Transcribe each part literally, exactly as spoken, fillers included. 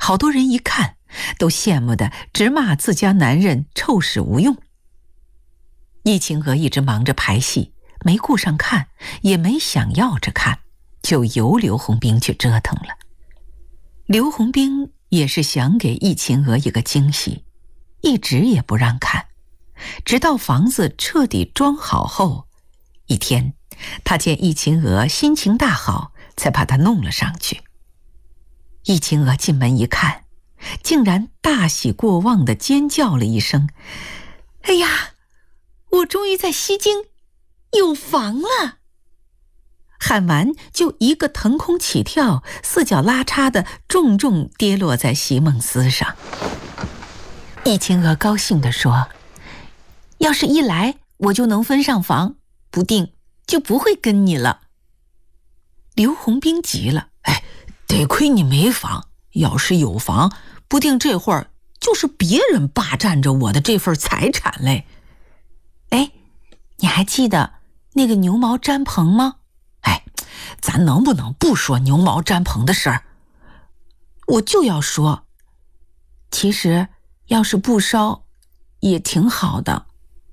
好多人一看都羡慕的直骂自家男人臭屎无用。易晴娥一直忙着排戏，没顾上看，也没想要着看，就由刘洪兵去折腾了。刘洪兵也是想给易晴娥一个惊喜，一直也不让看，直到房子彻底装好后，一天他见易晴娥心情大好，才把她弄了上去。易晴娥进门一看，竟然大喜过望地尖叫了一声：“哎呀，我终于在西京有房了！”喊完就一个腾空起跳，四脚拉叉的重重跌落在席梦思上。易晴娥高兴地说：“要是一来我就能分上房，不定就不会跟你了。”刘洪兵急了：“哎，得亏你没房，要是有房，不定这会儿就是别人霸占着我的这份财产嘞。”哎，你还记得那个牛毛毡棚吗？哎，咱能不能不说牛毛毡棚的事儿？我就要说，其实要是不烧也挺好的。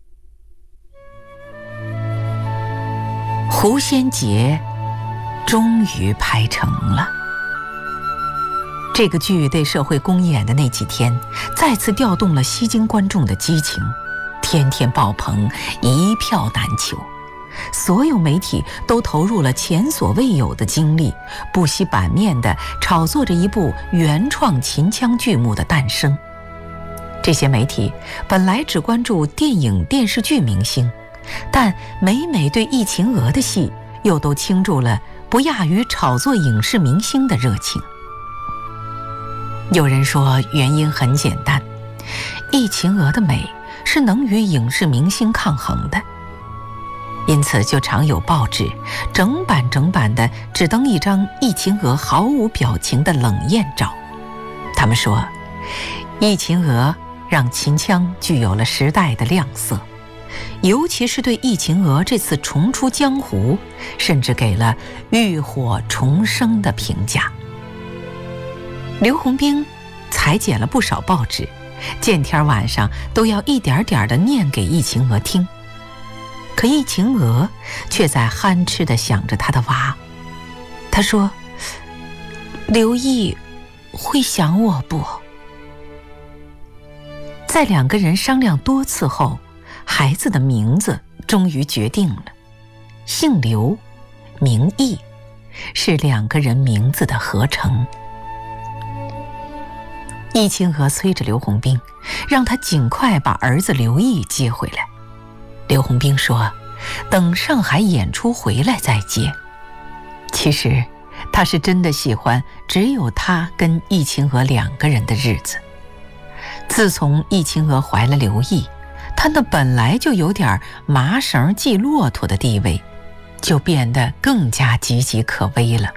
狐仙节终于拍成了。这个剧对社会公演的那几天，再次调动了西京观众的激情，天天爆棚，一票难求。所有媒体都投入了前所未有的精力，不惜版面地炒作着一部原创秦腔剧目的诞生。这些媒体本来只关注电影电视剧明星，但每每对易晴娥的戏又都倾注了不亚于炒作影视明星的热情。有人说原因很简单，易晴娥的美是能与影视明星抗衡的，因此就常有报纸整版整版的只登一张易晴娥毫无表情的冷艳照。他们说，易晴娥让秦腔具有了时代的亮色，尤其是对易晴娥这次重出江湖，甚至给了浴火重生的评价。刘洪兵裁剪了不少报纸，见天晚上都要一点点地念给易晴娥听。可易晴娥却在憨痴地想着她的娃。她说：“刘毅会想我不？”在两个人商量多次后，孩子的名字终于决定了，姓刘，名毅，是两个人名字的合成。易晴娥催着刘洪兵，让他尽快把儿子刘毅接回来。刘洪兵说，等上海演出回来再接。其实他是真的喜欢只有他跟易晴娥两个人的日子。自从易晴娥怀了刘毅，他那本来就有点麻绳系骆驼的地位，就变得更加岌岌可危了。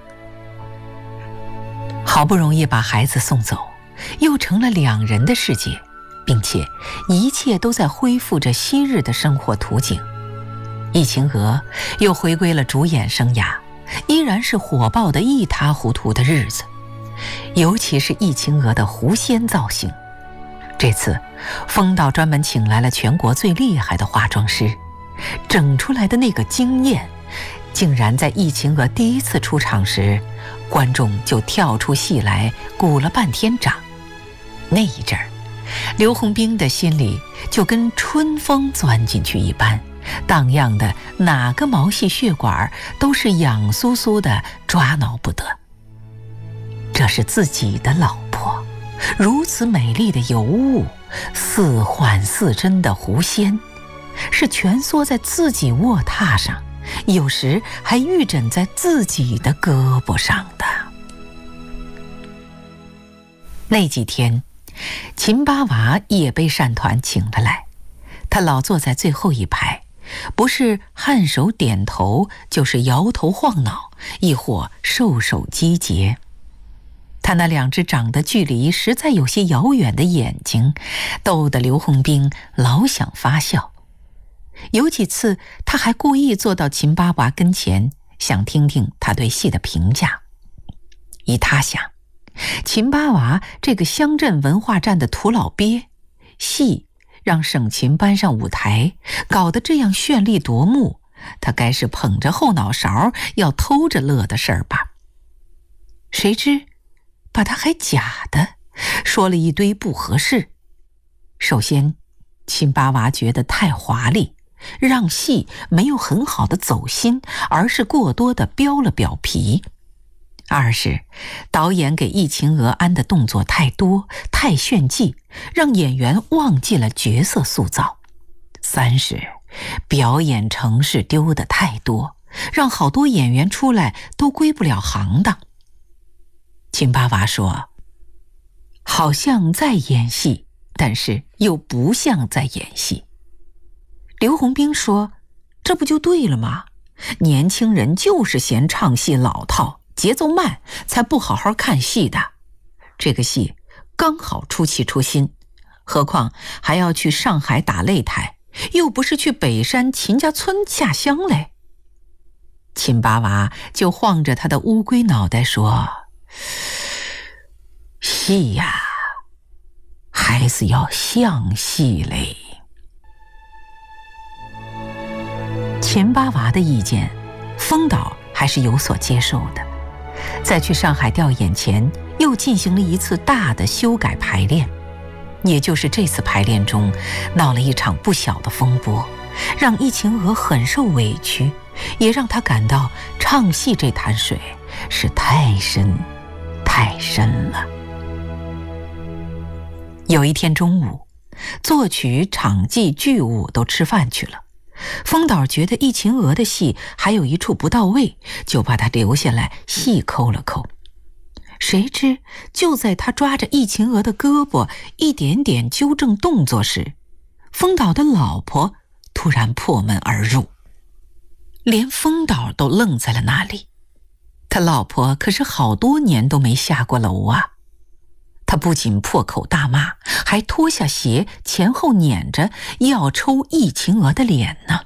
好不容易把孩子送走，又成了两人的世界，并且一切都在恢复着昔日的生活图景。易晴娥又回归了主演生涯，依然是火爆的一塌糊涂的日子。尤其是易晴娥的狐仙造型，这次风导专门请来了全国最厉害的化妆师，整出来的那个惊艳，竟然在易晴娥第一次出场时，观众就跳出戏来鼓了半天掌。那一阵儿，刘洪兵的心里就跟春风钻进去一般，荡漾的哪个毛细血管都是痒酥酥的，抓挠不得。这是自己的老婆，如此美丽的尤物，似幻似真的狐仙，是蜷缩在自己卧榻上，有时还玉枕在自己的胳膊上的。那几天，秦八娃也被扇团请了来，他老坐在最后一排，不是颔首点头，就是摇头晃脑，亦或瘦手击节。他那两只长得距离实在有些遥远的眼睛，逗得刘洪兵老想发笑。有几次他还故意坐到秦八娃跟前，想听听他对戏的评价。依他想， 秦八娃这个乡镇文化站的土老鳖，戏让省琴搬上舞台，搞得这样绚丽夺目，他该是捧着后脑勺要偷着乐的事儿吧？谁知把他还假的说了一堆不合适。首先，秦八娃觉得太华丽，让戏没有很好的走心，而是过多的标了表皮。二是导演给易秦娥安的动作太多太炫技，让演员忘记了角色塑造。三是表演程式丢的太多，让好多演员出来都归不了行当。秦八娃说，好像在演戏，但是又不像在演戏。刘洪兵说，这不就对了吗？年轻人就是嫌唱戏老套，节奏慢，才不好好看戏的。这个戏刚好出气出新，何况还要去上海打擂台，又不是去北山秦家村下乡嘞。秦八娃就晃着他的乌龟脑袋说，戏呀，还是要像戏嘞。秦八娃的意见，风导还是有所接受的。在去上海调演前，又进行了一次大的修改排练，也就是这次排练中闹了一场不小的风波，让易秦娥很受委屈，也让她感到唱戏这潭水是太深太深了。有一天中午，作曲、场记、剧务都吃饭去了。风导觉得易秦娥的戏还有一处不到位，就把她留下来细抠了抠。谁知就在他抓着易秦娥的胳膊一点点纠正动作时，风导的老婆突然破门而入，连风导都愣在了那里。他老婆可是好多年都没下过楼啊！他不仅破口大骂，还脱下鞋前后撵着要抽易秦娥的脸呢。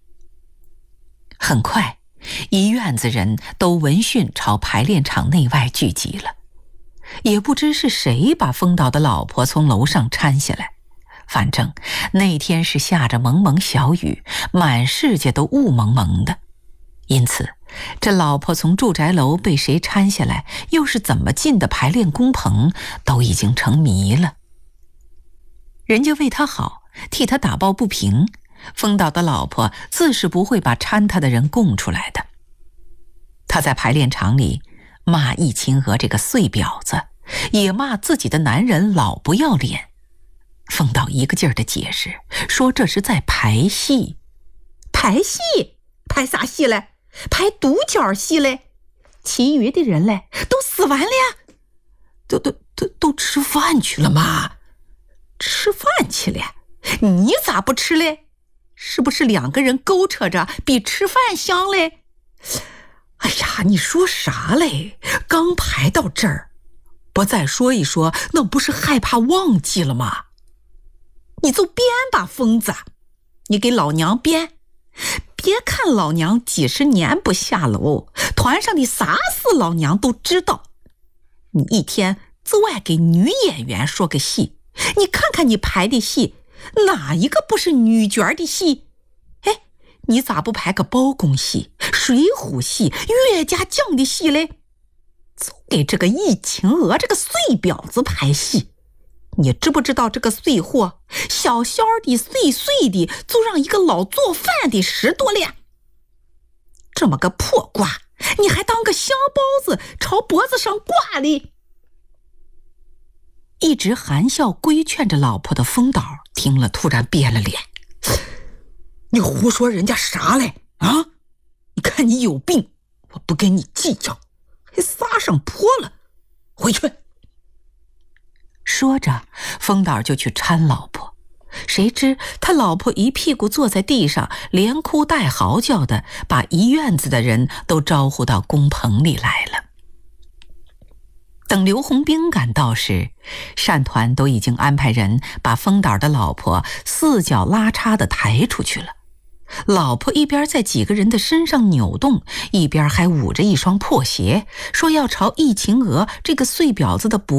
很快，一院子人都闻讯朝排练场内外聚集了。也不知是谁把风导的老婆从楼上搀下来，反正那天是下着蒙蒙小雨，满世界都雾蒙蒙的。因此这老婆从住宅楼被谁搀下来，又是怎么进的排练工棚，都已经成谜了。人家为他好，替他打抱不平，风导的老婆自是不会把搀他的人供出来的。他在排练场里骂易秦娥这个碎婊子，也骂自己的男人老不要脸。风导一个劲儿的解释，说这是在排戏。排戏？排啥戏嘞？排独角戏嘞？其余的人嘞，都死完了呀？都都都都吃饭去了吗？吃饭去了？你咋不吃嘞？是不是两个人勾扯着比吃饭香嘞？哎呀，你说啥嘞？刚排到这儿，不再说一说，那不是害怕忘记了吗？你就编吧，疯子，你给老娘编！别看老娘几十年不下楼，团上的啥事老娘都知道。你一天就爱给女演员说个戏，你看看你排的戏，哪一个不是女角的戏？哎，你咋不排个包公戏、水浒戏、岳家将的戏嘞？就给这个易秦娥这个碎婊子排戏。你知不知道这个碎货，小小的碎碎的就让一个老做饭的十多两？这么个破瓜，你还当个香包子朝脖子上挂哩？一直含笑规劝着老婆的风导听了突然变了脸。你胡说人家啥嘞？啊？你看你有病，我不跟你计较，还撒上泼了，回去。说着，风导就去搀老婆，谁知他老婆一屁股坐在地上，连哭带嚎叫的，把一院子的人都招呼到工棚里来了。等刘洪兵赶到时，扇团都已经安排人把风导的老婆四脚拉叉的抬出去了。 老婆一边在几个人的身上扭动，一边还捂着一双破鞋，说要朝易秦娥这个碎婊子的脖